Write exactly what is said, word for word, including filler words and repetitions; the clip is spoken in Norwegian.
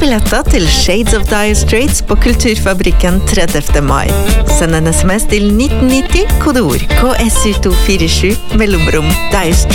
billetter til Shades of Dire Straits på Kulturfabrikken trettiende mai. Send en sms til nitten nitti, kodeord K S U to fire sju, mellomrom Dire Straits.